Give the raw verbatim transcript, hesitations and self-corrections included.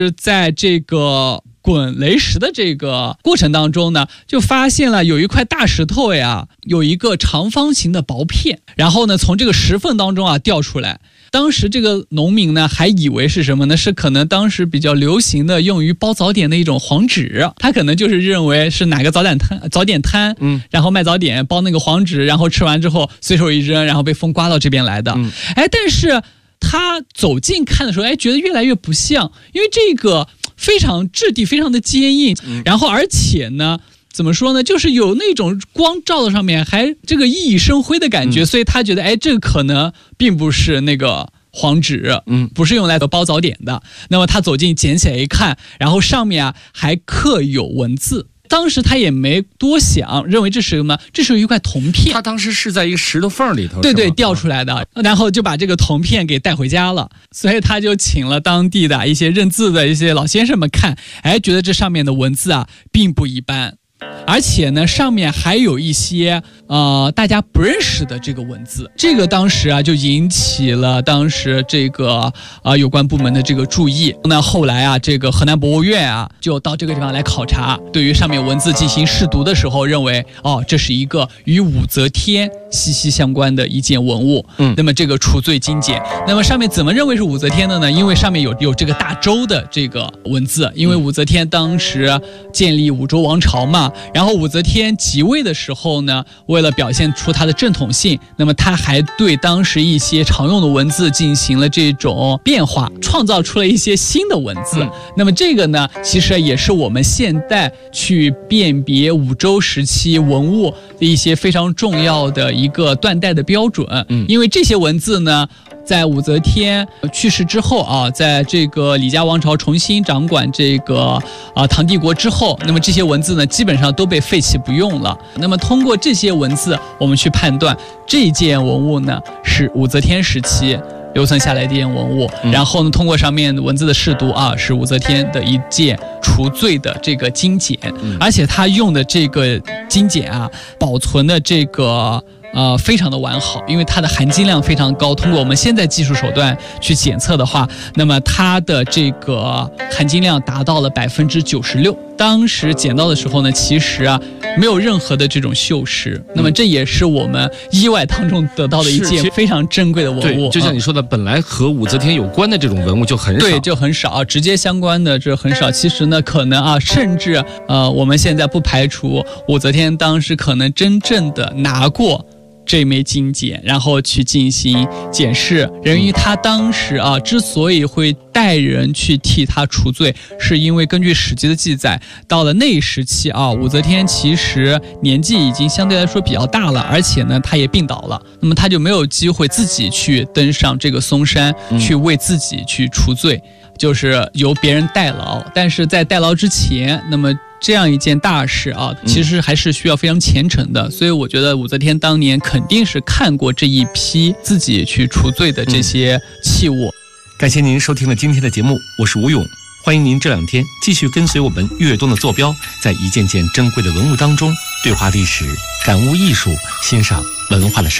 是在这个滚雷石的这个过程当中呢，就发现了有一块大石头呀，有一个长方形的薄片，然后呢从这个石缝当中啊掉出来。当时这个农民呢还以为是什么呢？是可能当时比较流行的用于包早点的一种黄纸，他可能就是认为是哪个早点摊早点摊，嗯，然后卖早点包那个黄纸，然后吃完之后随手一扔，然后被风刮到这边来的。嗯、哎，但是他走近看的时候，哎，觉得越来越不像，因为这个非常质地非常的坚硬，嗯、然后而且呢。怎么说呢？就是有那种光照到上面还这个熠熠生辉的感觉，嗯、所以他觉得，哎，这个可能并不是那个黄纸，嗯，不是用来包早点的。那么他走近捡起来一看，然后上面啊还刻有文字。当时他也没多想，认为这是什么？这是一块铜片。 他当时是在一个石头缝里头， 对对，掉出来的，然后就把这个铜片给带回家了。所以他就请了当地的一些认字的一些老先生们看，哎，觉得这上面的文字啊并不一般。而且呢，上面还有一些呃大家不认识的这个文字，这个当时啊就引起了当时这个呃有关部门的这个注意。那后来啊，这个河南博物院啊就到这个地方来考察，对于上面文字进行试读的时候，认为哦这是一个与武则天息息相关的一件文物。嗯，那么这个除罪精简，那么上面怎么认为是武则天的呢？因为上面有有这个大周的这个文字，因为武则天当时建立武周王朝嘛。然后武则天即位的时候呢，为了表现出她的正统性，那么她还对当时一些常用的文字进行了这种变化，创造出了一些新的文字。嗯、那么这个呢，其实也是我们现代去辨别武周时期文物的一些非常重要的一个断代的标准。嗯、因为这些文字呢，在武则天去世之后啊，在这个李家王朝重新掌管这个啊唐帝国之后，那么这些文字呢，基本上都被废弃不用了。那么通过这些文字，我们去判断这件文物呢是武则天时期留存下来的一件文物，嗯、然后呢，通过上面文字的试读啊，是武则天的一件除罪的这个金简，嗯、而且他用的这个金简啊，保存的这个。呃，非常的完好，因为它的含金量非常高。通过我们现在技术手段去检测的话，那么它的这个含金量达到了百分之九十六。当时捡到的时候呢，其实啊没有任何的这种锈蚀。嗯、那么这也是我们意外当中得到的一件非常珍贵的文物。 对，就像你说的，嗯、本来和武则天有关的这种文物就很少， 对，就很少，直接相关的这很少。其实呢，可能啊，甚至呃，我们现在不排除武则天当时可能真正的拿过。这枚金简，然后去进行检视。由于他当时啊，之所以会带人去替他除罪，是因为根据史记的记载，到了那一时期啊，武则天其实年纪已经相对来说比较大了，而且呢，她也病倒了，那么她就没有机会自己去登上这个嵩山，嗯、去为自己去除罪，就是由别人代劳。但是在代劳之前，那么。这样一件大事啊，其实还是需要非常虔诚的，嗯、所以我觉得武则天当年肯定是看过这一批自己去除罪的这些器物。嗯、 感谢您收听了今天的节目，我是吴勇，欢迎您这两天继续跟随我们粤东的坐标，在一件件珍贵的文物当中对话历史，感悟艺术，欣赏文化的生